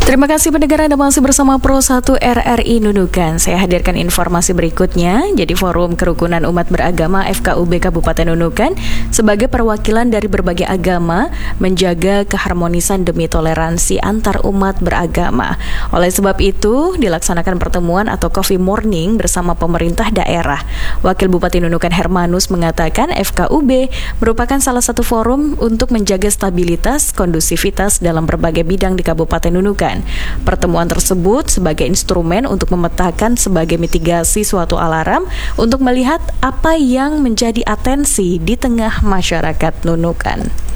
Terima kasih pendengar, Anda masih bersama Pro 1 RRI Nunukan. Saya hadirkan informasi berikutnya. Jadi Forum Kerukunan Umat Beragama FKUB Kabupaten Nunukan sebagai perwakilan dari berbagai agama menjaga keharmonisan demi toleransi antar umat beragama. Oleh sebab itu, dilaksanakan pertemuan atau coffee morning bersama pemerintah daerah. Wakil Bupati Nunukan Hermanus mengatakan FKUB merupakan salah satu forum untuk menjaga stabilitas, kondusivitas dalam berbagai bidang di Kabupaten Nunukan. Pertemuan tersebut sebagai instrumen untuk memetakan sebagai mitigasi suatu alarm untuk melihat apa yang menjadi atensi di tengah masyarakat Nunukan.